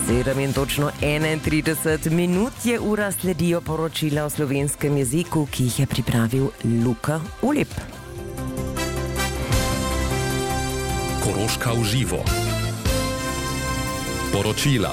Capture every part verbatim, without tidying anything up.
Sedem in točno enaintrideset minut je ura, sledijo poročila o slovenskem jeziku, ki jih je pripravil Luka Ulep. Koroška v živo. Poročila.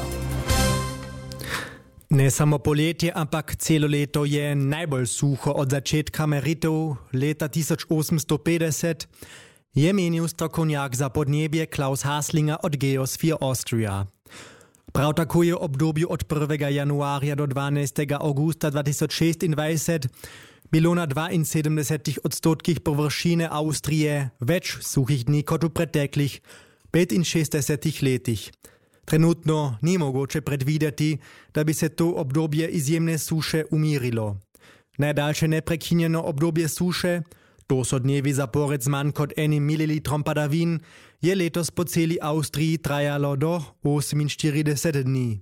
Ne samo poletje, ampak celo leto je najbolj suho od začetka meritev leta tisoč osemsto petdeset, je menil strokovnjak za podnebje Klaus Haslinger od Geosphere Austria. Prav tako je v obdobju od prvega januarja do dvanajstega avgusta dva tisoč šestindvajset bilo na dvainsedemdesetih odstotkih površine Avstrije več suhih dni kot v preteklih petinšestdesetih letih. Trenutno ni mogoče predvideti, da bi se to obdobje izjemne suše umirilo. Najdaljše neprekinjeno obdobje suše, to so dnevi zapored z manj kot enim mililitrom padavin, je letos po celi Avstriji trajalo do oseminštirideset dni.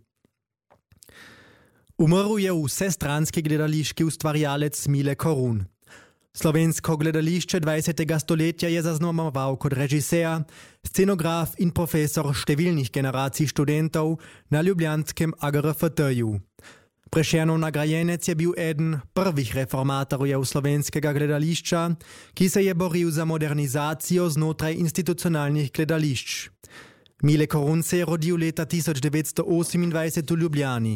Umrl je vsestranski gledališki ustvarjalec Mile Korun. Slovensko gledališče dvajsetega stoletja je zaznamoval kot režiser, scenograf in profesor številnih generacij študentov na ljubljanskem A G R F T-ju. Prešernov nagrajenec je bil eden prvih reformatorjev slovenskega gledališča, ki se je boril za modernizacijo znotraj institucionalnih gledališč. Mile Korun se je rodil leta tisoč devetsto osemindvajset v Ljubljani.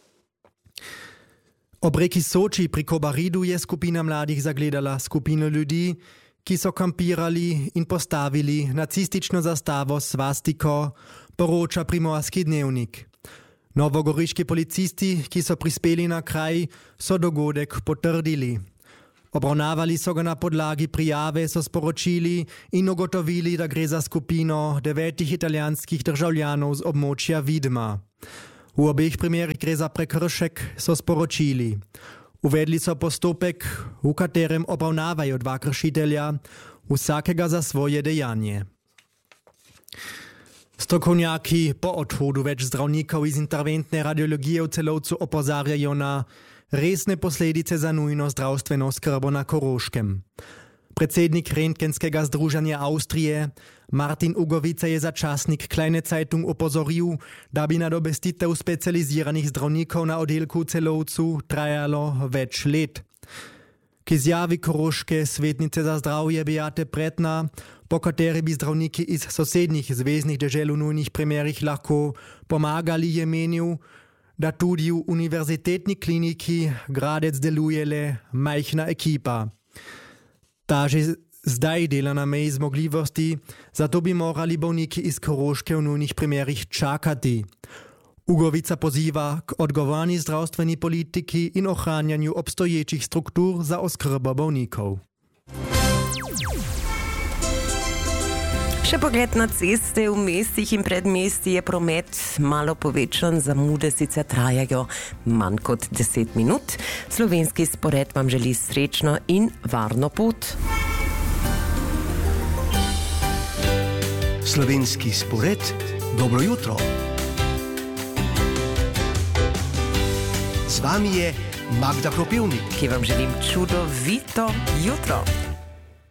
Ob reki Soči pri Kobaridu je skupina mladih zagledala skupino ljudi, ki so kampirali in postavili nacistično zastavo s svastiko, poroča Primorski dnevnik. Novogoriški policisti, ki so prispeli na kraj, so dogodek potrdili. Obravnavali so ga na podlagi prijave, so sporočili in ugotovili, da gre za skupino devetih italijanskih državljanov z območja Vidma. V obeh primerih gre za prekršek, so sporočili. Uvedli so postopek, v katerem obravnavajo dva kršitelja, vsakega za svoje dejanje. Strokovnjaki po odhodu več zdravnikov iz interventne radiologije v Celovcu opozarjajo na resne posledice za nujno zdravstveno oskrbo na Koroškem. Predsednik Rentgenskega združenja Avstrije Martin Ugovica je za časnik Kleine Zeitung opozoril, da bi nadomestitev specializiranih zdravnikov na oddelku v Celovcu trajalo več let. K izjavi koroške svetnice za zdravje Beate Pretna, po kateri bi zdravniki iz sosednjih zveznih dežel v nujnih primerih lahko pomagali, je menil, da tudi v univerzitetni kliniki Gradec deluje le majhna ekipa. Ta že zdaj dela na meji zmogljivosti, zato bi morali bolniki iz Koroške v nujnih primerih čakati. Ugovica poziva k odgovorni zdravstveni politiki in ohranjanju obstoječih struktur za oskrbo bolnikov. Še pogled na ceste v mestih in predmestih je promet malo povečan, zamude sicer trajajo manj kot deset minut. Slovenski spored vam želi srečno in varno pot. Slovenski spored, dobro jutro. Z vami je Magda Kropivnik, ki vam želim čudovito jutro.